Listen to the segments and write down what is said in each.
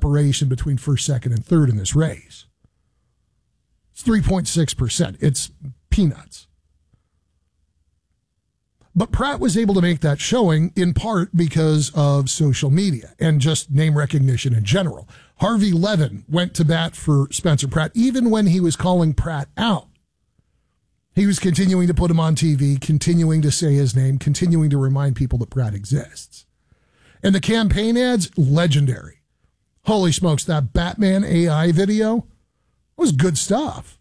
separation between first, second, and third in this race. It's 3.6%. It's peanuts. But Pratt was able to make that showing in part because of social media and just name recognition in general. Harvey Levin went to bat for Spencer Pratt, even when he was calling Pratt out. He was continuing to put him on TV, continuing to say his name, continuing to remind people that Pratt exists. And the campaign ads, legendary. Holy smokes, that Batman AI video was good stuff.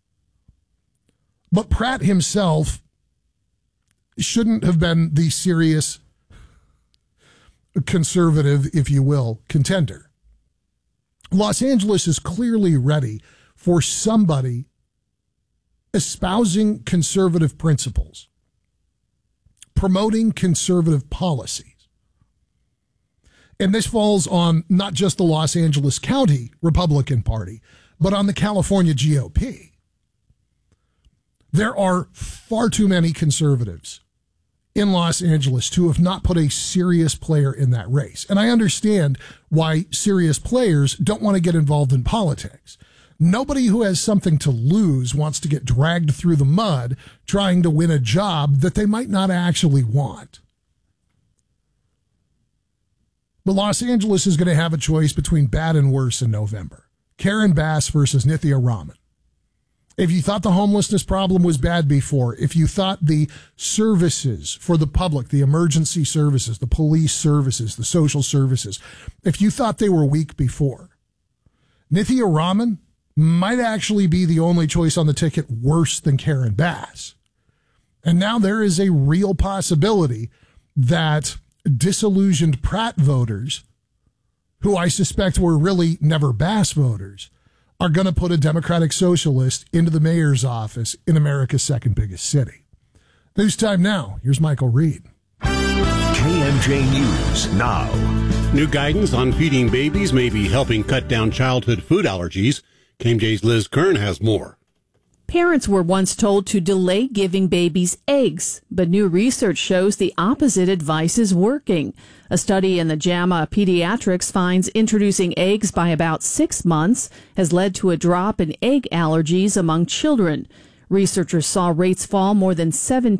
But Pratt himself shouldn't have been the serious conservative, if you will, contender. Los Angeles is clearly ready for somebody espousing conservative principles, promoting conservative policies. And this falls on not just the Los Angeles County Republican Party, but on the California GOP. There are far too many conservatives in Los Angeles to have not put a serious player in that race. And I understand why serious players don't want to get involved in politics. Nobody who has something to lose wants to get dragged through the mud trying to win a job that they might not actually want. But Los Angeles is going to have a choice between bad and worse in November. Karen Bass versus Nithya Raman. If you thought the homelessness problem was bad before, if you thought the services for the public, the emergency services, the police services, the social services, if you thought they were weak before, Nithya Raman might actually be the only choice on the ticket worse than Karen Bass. And now there is a real possibility that disillusioned Pratt voters, who I suspect were really never Bass voters, are going to put a Democratic socialist into the mayor's office in America's second biggest city. News time now. Here's Michael Reed. KMJ News now. New guidance on feeding babies may be helping cut down childhood food allergies. KMJ's Liz Kern has more. Parents were once told to delay giving babies eggs, but new research shows the opposite advice is working. A study in the JAMA Pediatrics finds introducing eggs by about 6 months has led to a drop in egg allergies among children. Researchers saw rates fall more than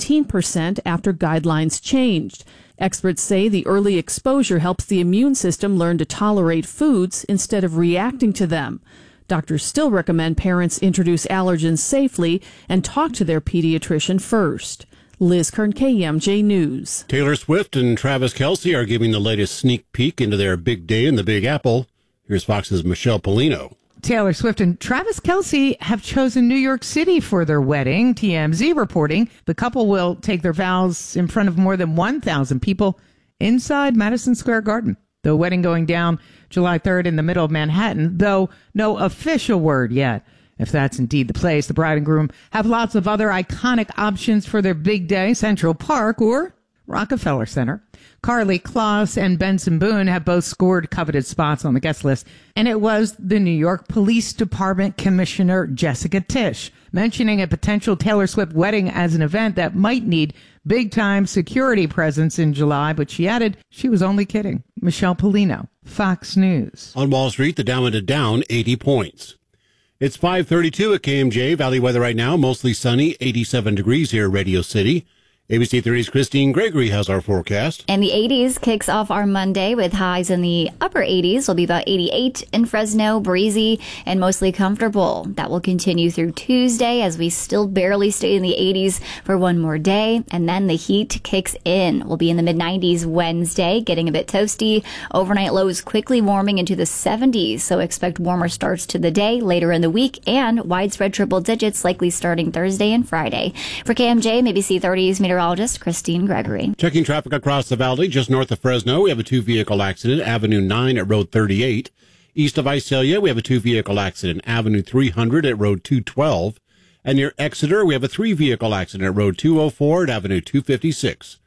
17% after guidelines changed. Experts say the early exposure helps the immune system learn to tolerate foods instead of reacting to them. Doctors still recommend parents introduce allergens safely and talk to their pediatrician first. Liz Kern, KMJ News. Taylor Swift and Travis Kelce are giving the latest sneak peek into their big day in the Big Apple. Here's Fox's Michelle Polino. Taylor Swift and Travis Kelce have chosen New York City for their wedding. TMZ reporting the couple will take their vows in front of more than 1,000 people inside Madison Square Garden. The wedding going down July 3rd in the middle of Manhattan, though no official word yet. If that's indeed the place, the bride and groom have lots of other iconic options for their big day, Central Park or Rockefeller Center. Carly Kloss and Benson Boone have both scored coveted spots on the guest list, and it was the New York Police Department Commissioner Jessica Tisch mentioning a potential Taylor Swift wedding as an event that might need big-time security presence in July, but she added she was only kidding. Michelle Polino, Fox News. On Wall Street, the Dow ended down 80 points. It's 5:32 at KMJ. Valley weather right now, mostly sunny, 87 degrees here at Radio City. ABC 30's Christine Gregory has our forecast. And the 80s kicks off our Monday with highs in the upper 80s. Will be about 88 in Fresno, breezy and mostly comfortable. That will continue through Tuesday as we still barely stay in the 80s for one more day. And then the heat kicks in. We'll be in the mid-90s Wednesday, getting a bit toasty. Overnight lows quickly warming into the 70s. So expect warmer starts to the day later in the week and widespread triple digits likely starting Thursday and Friday. For KMJ, ABC 30s meteorologist Christine Gregory. Checking traffic across the valley, just north of Fresno, we have a two-vehicle accident, Avenue 9 at Road 38. East of Visalia, we have a two-vehicle accident, Avenue 300 at Road 212. And near Exeter, we have a three-vehicle accident at Road 204 at Avenue 256.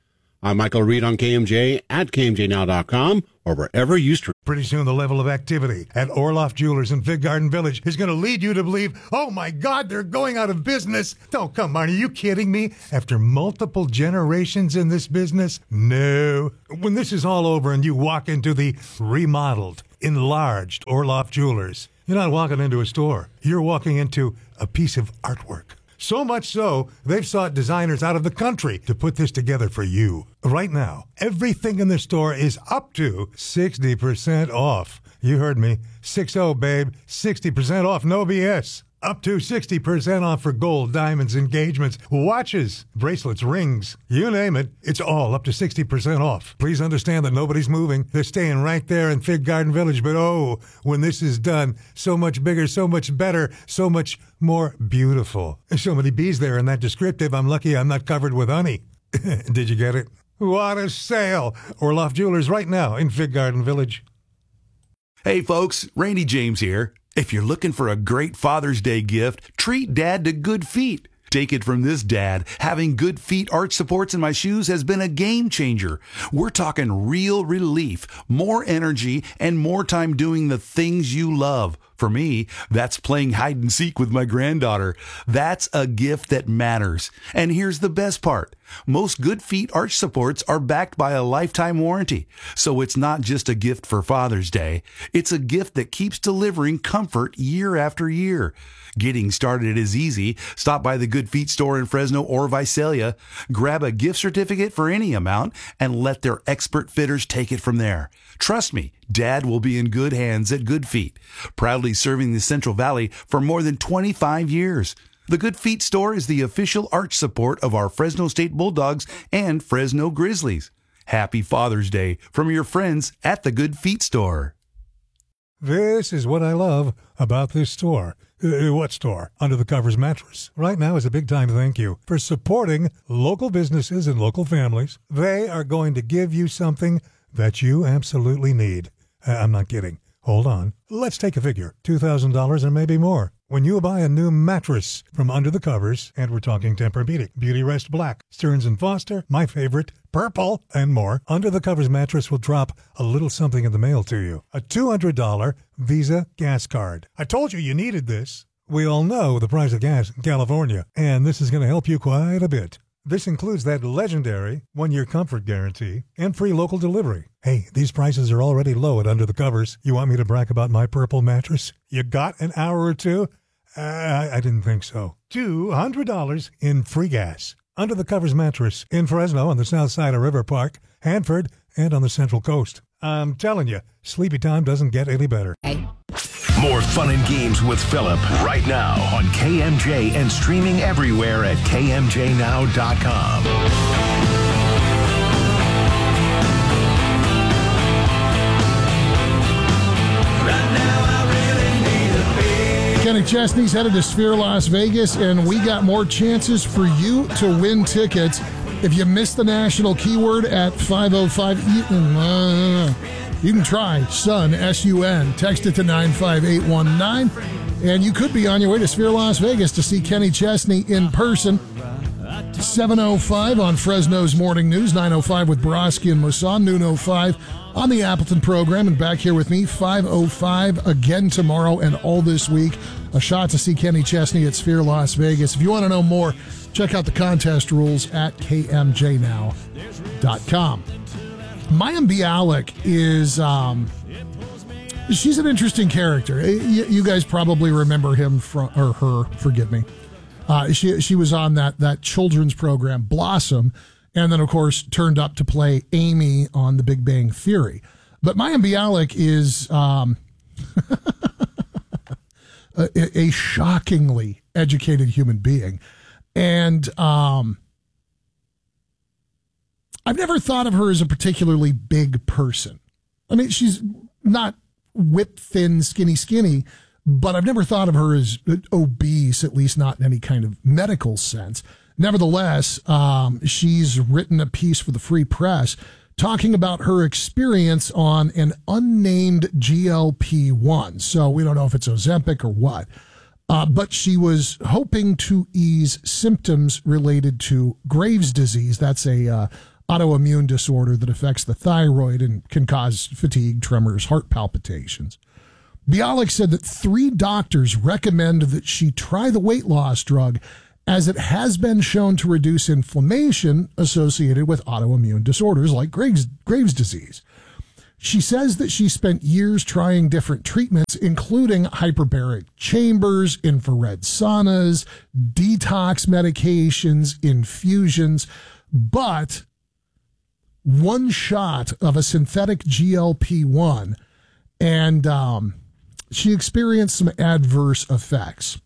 I'm Michael Reed on KMJ at KMJNow.com or wherever you stream. Pretty soon the level of activity at Orloff Jewelers in Fig Garden Village is going to lead you to believe, oh my God, they're going out of business. Oh, come on, are you kidding me? After multiple generations in this business? No. When this is all over and you walk into the remodeled, enlarged Orloff Jewelers, you're not walking into a store. You're walking into a piece of artwork. So much so, they've sought designers out of the country to put this together for you. Right now, everything in the store is up to 60% off. You heard me. 6-0, babe. 60% off. No BS. Up to 60% off for gold, diamonds, engagements, watches, bracelets, rings. You name it. It's all up to 60% off. Please understand that nobody's moving. They're staying right there in Fig Garden Village. But oh, when this is done, so much bigger, so much better, so much more beautiful. There's so many bees there in that descriptive. I'm lucky I'm not covered with honey. Did you get it? What a sale. Orloff Jewelers right now in Fig Garden Village. Hey folks, Randy James here. If you're looking for a great Father's Day gift, treat Dad to Good Feet. Take it from this dad, having Good Feet arch supports in my shoes has been a game changer. We're talking real relief, more energy, and more time doing the things you love. For me, that's playing hide and seek with my granddaughter. That's a gift that matters. And here's the best part. Most Good Feet arch supports are backed by a lifetime warranty. So it's not just a gift for Father's Day. It's a gift that keeps delivering comfort year after year. Getting started is easy. Stop by the Good Feet store in Fresno or Visalia, grab a gift certificate for any amount, and let their expert fitters take it from there. Trust me, Dad will be in good hands at Good Feet, proudly serving the Central Valley for more than 25 years. The Good Feet store is the official arch support of our Fresno State Bulldogs and Fresno Grizzlies. Happy Father's Day from your friends at the Good Feet store. This is what I love about this store. What store? Under the Covers Mattress. Right now is a big time thank you for supporting local businesses and local families. They are going to give you something that you absolutely need. I'm not kidding. Hold on. Let's take a figure. $2,000 and maybe more. When you buy a new mattress from Under the Covers, and we're talking Tempur-Pedic, Beauty Rest Black, Stearns & Foster, my favorite, Purple, and more, Under the Covers mattress will drop a little something in the mail to you. A $200 Visa gas card. I told you you needed this. We all know the price of gas in California, and this is going to help you quite a bit. This includes that legendary one-year comfort guarantee and free local delivery. Hey, these prices are already low at Under the Covers. You want me to brag about my Purple mattress? You got an hour or two? I didn't think so. $200 in free gas. Under the Covers mattress in Fresno on the south side of River Park, Hanford, and on the Central Coast. I'm telling you, sleepy time doesn't get any better. More fun and games with Philip right now on KMJ and streaming everywhere at KMJNow.com. Kenny Chesney's headed to Sphere Las Vegas, and we got more chances for you to win tickets. If you missed the national keyword at 505, you can try SUN, S-U-N. Text it to 95819, and you could be on your way to Sphere Las Vegas to see Kenny Chesney in person. 7:05 on Fresno's Morning News, 9:05 with Borowski and Mosan, noon 05 on the Appleton program, and back here with me, 5:05 again tomorrow and all this week. A shot to see Kenny Chesney at Sphere Las Vegas. If you want to know more, check out the contest rules at KMJNow.com. Mayim Bialik is, she's an interesting character. You guys probably remember him from, or her, forgive me. She was on that children's program, Blossom, and then, of course, turned up to play Amy on The Big Bang Theory. But Mayim Bialik is a shockingly educated human being. And I've never thought of her as a particularly big person. I mean, she's not whip thin, skinny, but I've never thought of her as obese, at least not in any kind of medical sense. Nevertheless, she's written a piece for the Free Press talking about her experience on an unnamed GLP-1. So we don't know if it's Ozempic or what. But she was hoping to ease symptoms related to Graves' disease. That's a autoimmune disorder that affects the thyroid and can cause fatigue, tremors, heart palpitations. Bialik said that 3 doctors recommend that she try the weight loss drug as it has been shown to reduce inflammation associated with autoimmune disorders like Graves' disease. She says that she spent years trying different treatments, including hyperbaric chambers, infrared saunas, detox medications, infusions, but one shot of a synthetic GLP-1, and she experienced some adverse effects.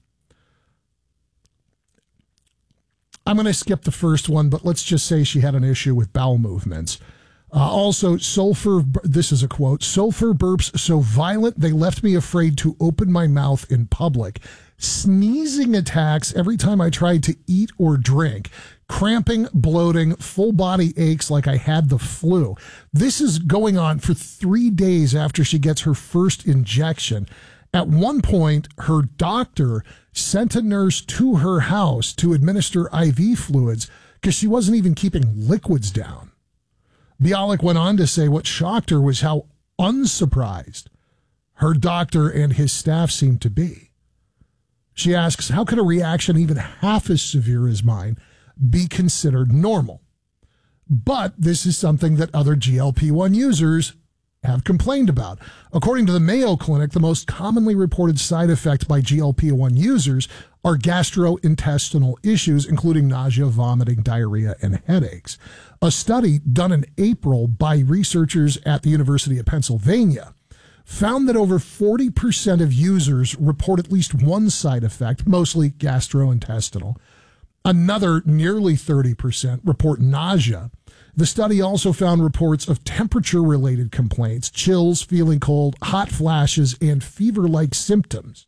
I'm going to skip the first one, but let's just say she had an issue with bowel movements. Also, sulfur, this is a quote, sulfur burps so violent they left me afraid to open my mouth in public. Sneezing attacks every time I tried to eat or drink. Cramping, bloating, full body aches like I had the flu. This is going on for 3 days after she gets her first injection. At one point, her doctor sent a nurse to her house to administer IV fluids because she wasn't even keeping liquids down. Bialik went on to say what shocked her was how unsurprised her doctor and his staff seemed to be. She asks, how could a reaction even half as severe as mine be considered normal? But this is something that other GLP-1 users have complained about. According to the Mayo Clinic, the most commonly reported side effect by GLP-1 users are gastrointestinal issues, including nausea, vomiting, diarrhea, and headaches. A study done in April by researchers at the University of Pennsylvania found that over 40% of users report at least one side effect, mostly gastrointestinal. Another nearly 30% report nausea. The study also found reports of temperature-related complaints, chills, feeling cold, hot flashes, and fever-like symptoms.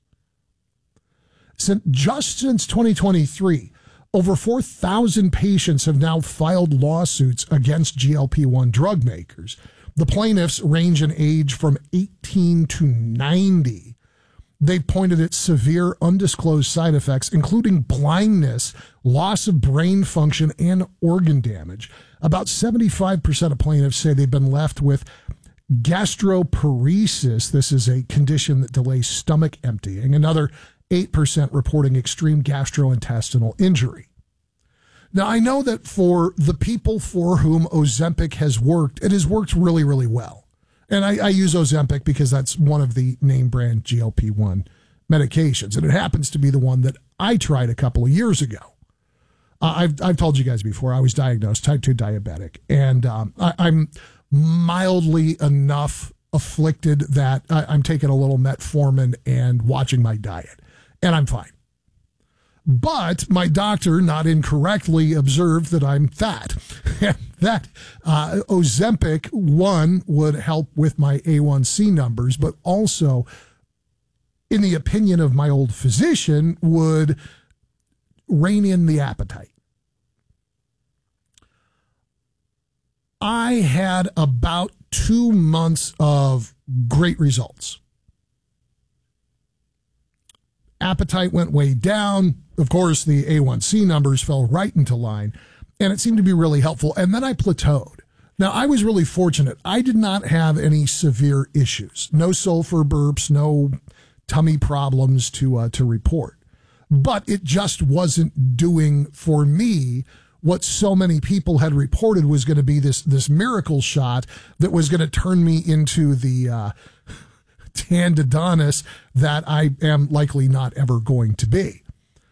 Just since 2023, over 4,000 patients have now filed lawsuits against GLP-1 drug makers. The plaintiffs range in age from 18 to 90. They pointed at severe undisclosed side effects, including blindness, loss of brain function, and organ damage. About 75% of plaintiffs say they've been left with gastroparesis. This is a condition that delays stomach emptying. Another 8% reporting extreme gastrointestinal injury. Now, I know that for the people for whom Ozempic has worked, it has worked really, really well. And I use Ozempic because that's one of the name brand GLP-1 medications. And it happens to be the one that I tried a couple of years ago. I've told you guys before, I was diagnosed type 2 diabetic. And I'm mildly enough afflicted that I'm taking a little metformin and watching my diet. And I'm fine. But my doctor, not incorrectly, observed that I'm fat. That Ozempic, one, would help with my A1C numbers, but also, in the opinion of my old physician, would rein in the appetite. I had about 2 months of great results. Appetite went way down. Of course, the A1C numbers fell right into line, and it seemed to be really helpful. And then I plateaued. Now, I was really fortunate. I did not have any severe issues. No sulfur burps, no tummy problems to report. But it just wasn't doing for me what so many people had reported was going to be this miracle shot that was going to turn me into the Tan Adonis that I am likely not ever going to be.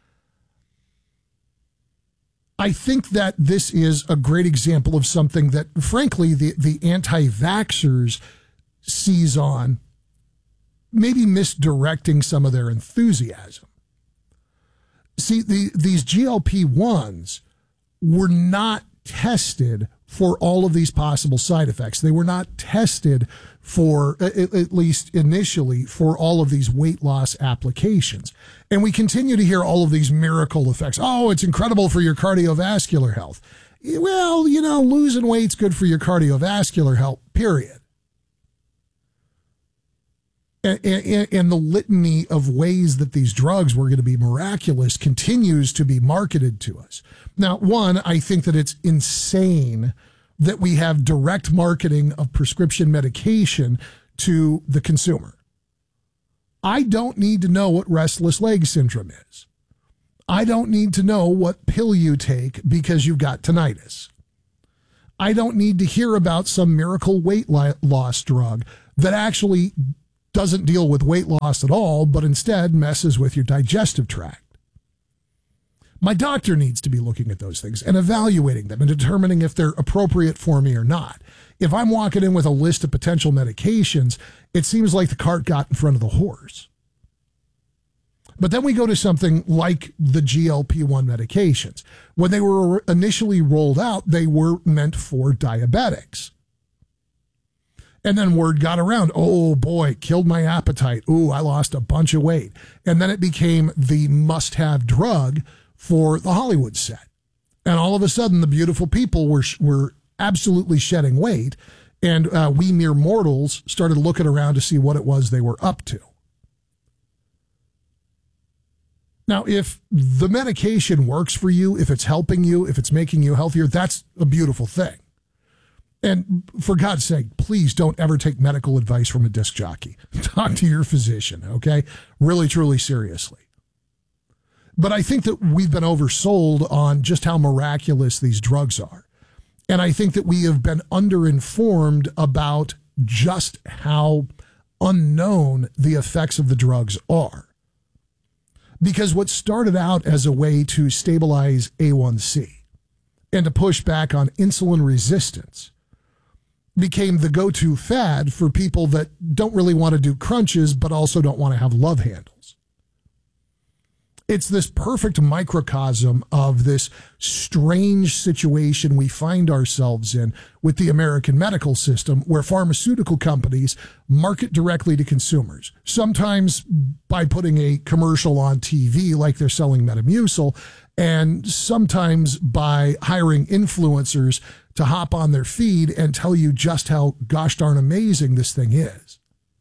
I think that this is a great example of something that, frankly, the anti-vaxxers seize on, maybe misdirecting some of their enthusiasm. See, these GLP-1s were not tested for all of these possible side effects. They were not tested for, at least initially, for all of these weight loss applications. And we continue to hear all of these miracle effects. Oh, it's incredible for your cardiovascular health. Well, you know, losing weight's good for your cardiovascular health, period. And the litany of ways that these drugs were going to be miraculous continues to be marketed to us. Now, one, I think that it's insane that we have direct marketing of prescription medication to the consumer. I don't need to know what restless leg syndrome is. I don't need to know what pill you take because you've got tinnitus. I don't need to hear about some miracle weight loss drug that actually doesn't deal with weight loss at all, but instead messes with your digestive tract. My doctor needs to be looking at those things and evaluating them and determining if they're appropriate for me or not. If I'm walking in with a list of potential medications, it seems like the cart got in front of the horse. But then we go to something like the GLP-1 medications. When they were initially rolled out, they were meant for diabetics. And then word got around, oh boy, killed my appetite. Ooh, I lost a bunch of weight. And then it became the must-have drug for the Hollywood set. And all of a sudden, the beautiful people were absolutely shedding weight. And we mere mortals started looking around to see what it was they were up to. Now, if the medication works for you, if it's helping you, if it's making you healthier, that's a beautiful thing. And for God's sake, please don't ever take medical advice from a disc jockey. Talk to your physician, okay? Really, truly, seriously. But I think that we've been oversold on just how miraculous these drugs are. And I think that we have been underinformed about just how unknown the effects of the drugs are. Because what started out as a way to stabilize A1C and to push back on insulin resistance became the go-to fad for people that don't really want to do crunches but also don't want to have love handles. It's this perfect microcosm of this strange situation we find ourselves in with the American medical system, where pharmaceutical companies market directly to consumers, sometimes by putting a commercial on TV like they're selling Metamucil, and sometimes by hiring influencers to hop on their feed and tell you just how gosh darn amazing this thing is.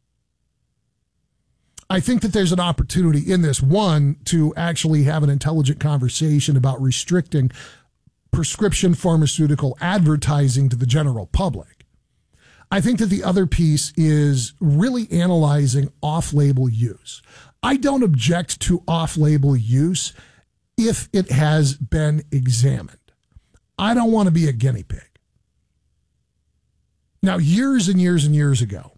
I think that there's an opportunity in this, one, to actually have an intelligent conversation about restricting prescription pharmaceutical advertising to the general public. I think that the other piece is really analyzing off-label use. I don't object to off-label use if it has been examined. I don't want to be a guinea pig. Now, years and years and years ago,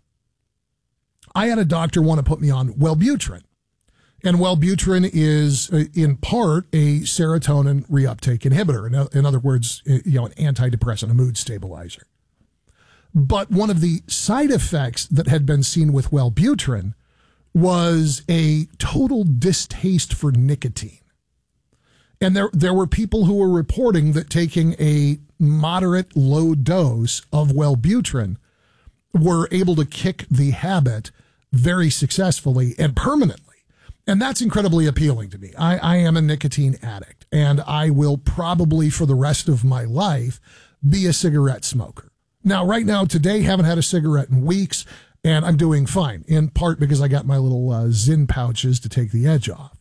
I had a doctor want to put me on Wellbutrin. And Wellbutrin is, in part, a serotonin reuptake inhibitor. In other words, an antidepressant, a mood stabilizer. But one of the side effects that had been seen with Wellbutrin was a total distaste for nicotine. And there were people who were reporting that taking a moderate low dose of Wellbutrin were able to kick the habit very successfully and permanently. And that's incredibly appealing to me. I am a nicotine addict, and I will probably for the rest of my life be a cigarette smoker. Now, right now, today, haven't had a cigarette in weeks, and I'm doing fine, in part because I got my little Zyn pouches to take the edge off.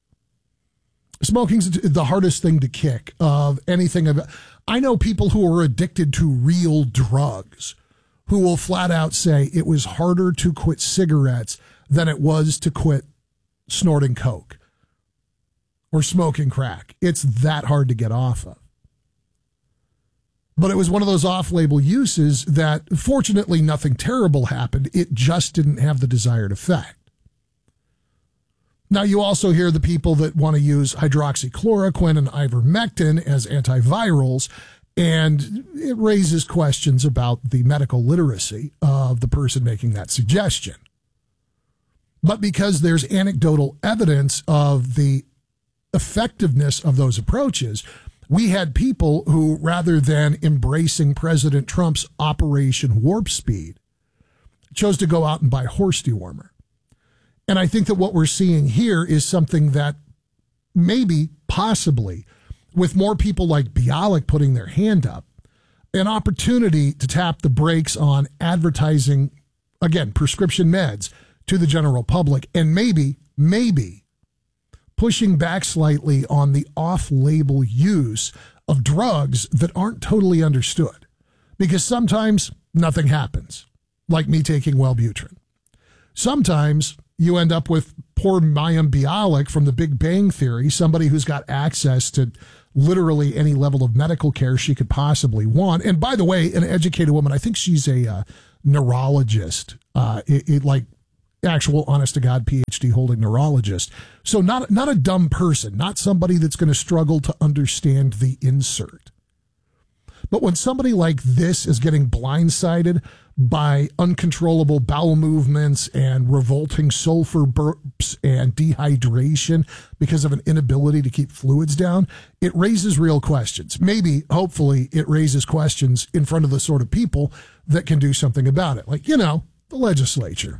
Smoking's the hardest thing to kick of anything. I know people who are addicted to real drugs who will flat out say it was harder to quit cigarettes than it was to quit snorting coke or smoking crack. It's that hard to get off of. But it was one of those off-label uses that, fortunately, nothing terrible happened. It just didn't have the desired effect. Now, you also hear the people that want to use hydroxychloroquine and ivermectin as antivirals, and it raises questions about the medical literacy of the person making that suggestion. But because there's anecdotal evidence of the effectiveness of those approaches, we had people who, rather than embracing President Trump's Operation Warp Speed, chose to go out and buy horse dewormer. And I think that what we're seeing here is something that maybe, possibly, with more people like Bialik putting their hand up, an opportunity to tap the brakes on advertising, again, prescription meds to the general public, and maybe pushing back slightly on the off-label use of drugs that aren't totally understood. Because sometimes nothing happens, like me taking Wellbutrin. Sometimes you end up with poor Mayim Bialik from the Big Bang Theory, somebody who's got access to literally any level of medical care she could possibly want. And by the way, an educated woman, I think she's a neurologist, like actual honest-to-God PhD holding neurologist. So not a dumb person, not somebody that's going to struggle to understand the insert. But when somebody like this is getting blindsided by uncontrollable bowel movements and revolting sulfur burps and dehydration because of an inability to keep fluids down, it raises real questions. Maybe, hopefully, it raises questions in front of the sort of people that can do something about it. Like, the legislature.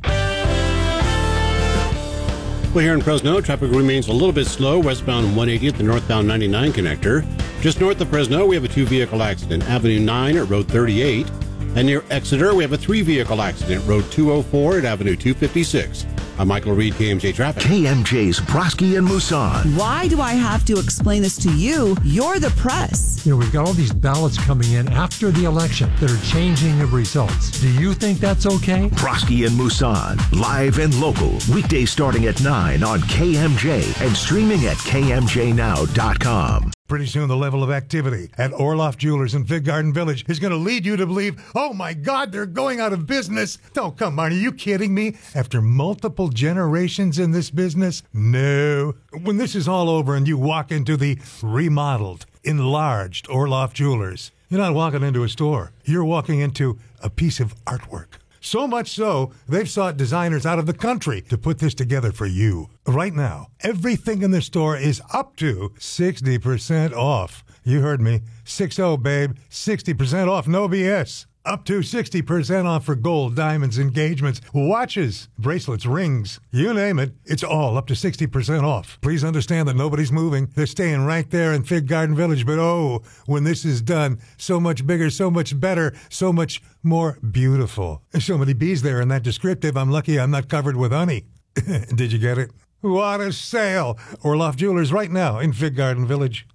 Well, here in Fresno, traffic remains a little bit slow westbound 180 at the northbound 99 connector. Just north of Fresno, we have a 2-vehicle accident, Avenue 9 at Road 38. And near Exeter, we have a 3-vehicle accident, Road 204 at Avenue 256. I'm Michael Reed, KMJ Traffic. KMJ's Broski and Musan. Why do I have to explain this to you? You're the press. We've got all these ballots coming in after the election that are changing the results. Do you think that's okay? Broski and Musan, live and local, weekdays starting at 9 on KMJ and streaming at KMJNow.com. Pretty soon the level of activity at Orloff Jewelers in Fig Garden Village is going to lead you to believe, oh my God, they're going out of business. Don't come on, are you kidding me? After multiple generations in this business? No. When this is all over and you walk into the remodeled, enlarged Orloff Jewelers, you're not walking into a store. You're walking into a piece of artwork. So much so, they've sought designers out of the country to put this together for you. Right now, everything in the store is up to 60% off. You heard me. 60, babe. 60% off, no BS. Up to 60% off for gold, diamonds, engagements, watches, bracelets, rings. You name it, it's all up to 60% off. Please understand that nobody's moving. They're staying right there in Fig Garden Village. But oh, when this is done, so much bigger, so much better, so much more beautiful. There's so many bees there in that descriptive, I'm lucky I'm not covered with honey. Did you get it? What a sale! Orloff Jewelers right now in Fig Garden Village.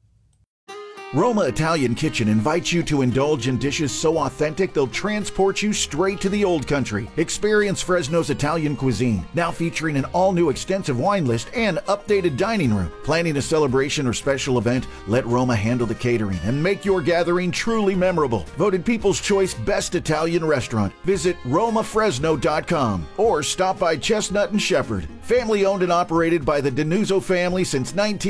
Roma Italian Kitchen invites you to indulge in dishes so authentic they'll transport you straight to the old country. Experience Fresno's Italian cuisine, now featuring an all-new extensive wine list and updated dining room. Planning a celebration or special event? Let Roma handle the catering and make your gathering truly memorable. Voted People's Choice Best Italian Restaurant. Visit RomaFresno.com or stop by Chestnut and Shepherd. Family owned and operated by the Denuzzo family since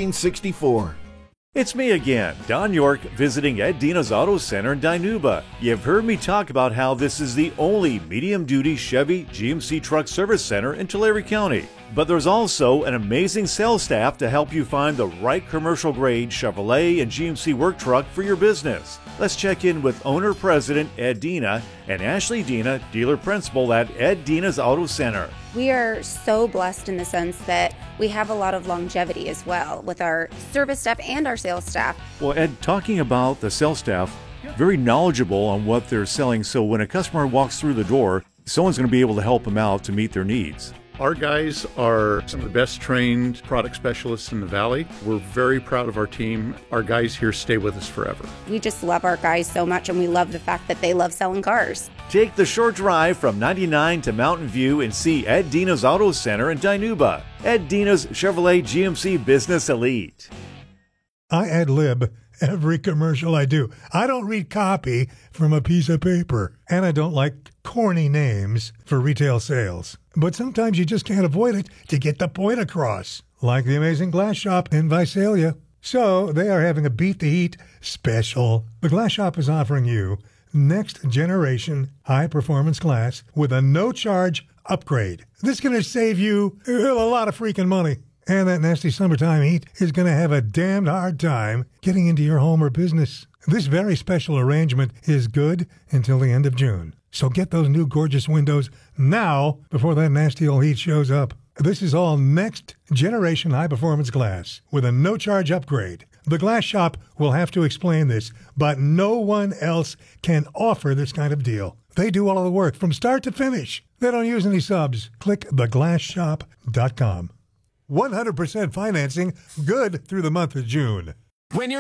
1964. It's me again, Don York, visiting Ed Dina's Auto Center in Dinuba. You've heard me talk about how this is the only medium-duty Chevy GMC truck service center in Tulare County. But there's also an amazing sales staff to help you find the right commercial-grade Chevrolet and GMC work truck for your business. Let's check in with owner-president Ed Dina and Ashley Dina, dealer principal at Ed Dina's Auto Center. We are so blessed in the sense that we have a lot of longevity as well with our service staff and our sales staff. Well, Ed, talking about the sales staff, very knowledgeable on what they're selling, so when a customer walks through the door, someone's going to be able to help them out to meet their needs. Our guys are some of the best trained product specialists in the Valley. We're very proud of our team. Our guys here stay with us forever. We just love our guys so much, and we love the fact that they love selling cars. Take the short drive from 99 to Mountain View and see Ed Dina's Auto Center in Dinuba. Ed Dina's Chevrolet GMC Business Elite. I ad-lib every commercial I do. I don't read copy from a piece of paper. And I don't like corny names for retail sales. But sometimes you just can't avoid it to get the point across. Like the Amazing Glass Shop in Visalia. So they are having a Beat the Heat special. The Glass Shop is offering you next generation high-performance glass with a no-charge upgrade. This is going to save you a lot of freaking money. And that nasty summertime heat is going to have a damned hard time getting into your home or business. This very special arrangement is good until the end of June. So get those new gorgeous windows now before that nasty old heat shows up. This is all next generation high-performance glass with a no-charge upgrade. The Glass Shop will have to explain this, but no one else can offer this kind of deal. They do all of the work from start to finish. They don't use any subs. Click theglassshop.com. 100% financing, good through the month of June. When you're